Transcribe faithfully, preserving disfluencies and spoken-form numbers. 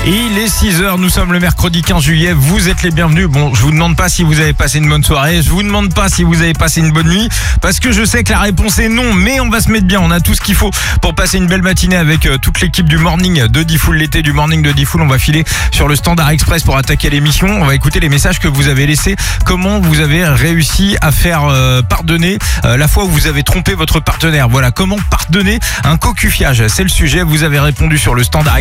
Il est six heures, nous sommes le mercredi quinze juillet, vous êtes les bienvenus. Bon, je vous demande pas si vous avez passé une bonne soirée, je vous demande pas si vous avez passé une bonne nuit, parce que je sais que la réponse est non, mais on va se mettre bien, on a tout ce qu'il faut pour passer une belle matinée avec euh, toute l'équipe du Morning de Diffoul, l'été du Morning de Diffoul. On va filer sur le Standard Express pour attaquer l'émission, on va écouter les messages que vous avez laissés, comment vous avez réussi à faire euh, pardonner euh, la fois où vous avez trompé votre partenaire. Voilà, comment pardonner un cocufiage, c'est le sujet, vous avez répondu sur le Standard